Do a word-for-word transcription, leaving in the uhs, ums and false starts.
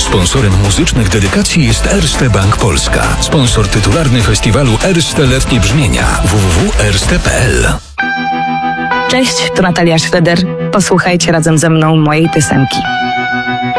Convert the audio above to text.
Sponsorem muzycznych dedykacji jest Erste Bank Polska. Sponsor tytularny festiwalu Erste Letnie Brzmienia. w w w kropka erste kropka p l. Cześć, tu Natalia Schroeder. Posłuchajcie razem ze mną mojej piosenki.